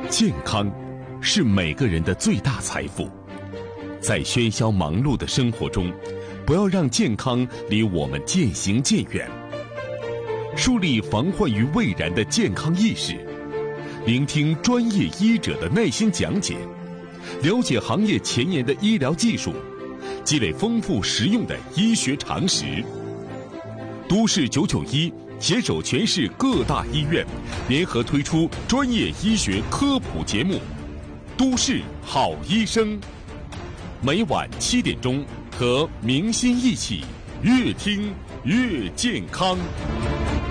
健康是每个人的最大财富，在喧嚣忙碌的生活中，不要让健康离我们渐行渐远。树立防患于未然的健康意识，聆听专业医者的耐心讲解，了解行业前沿的医疗技术，积累丰富实用的医学常识。都市991携手全市各大医院，联合推出专业医学科普节目《都市好医生》，每晚7点钟和明心一起，越听越健康。